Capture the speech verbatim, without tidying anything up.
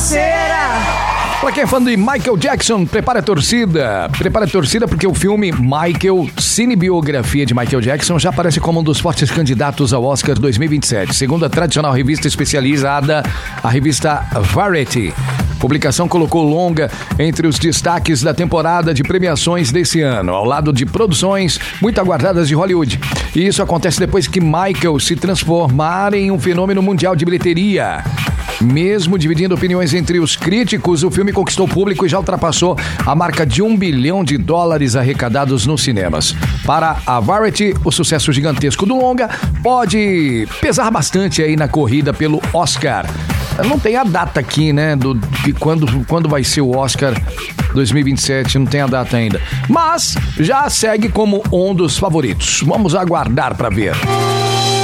canseira. Pra quem é fã de Michael Jackson, prepara a torcida. Prepara a torcida porque o filme Michael, cinebiografia de Michael Jackson, já aparece como um dos fortes candidatos ao Oscar dois mil e vinte e sete. Segundo a tradicional revista especializada, a revista Variety. A publicação colocou Longa entre os destaques da temporada de premiações desse ano, ao lado de produções muito aguardadas de Hollywood. E isso acontece depois que Michael se transformar em um fenômeno mundial de bilheteria. Mesmo dividindo opiniões entre os críticos, o filme conquistou o público e já ultrapassou a marca de um bilhão de dólares arrecadados nos cinemas. Para a Variety, o sucesso gigantesco do longa pode pesar bastante aí na corrida pelo Oscar. Não tem a data aqui, né, do, de quando, quando vai ser o Oscar dois mil e vinte e sete, não tem a data ainda. Mas já segue como um dos favoritos. Vamos aguardar para ver.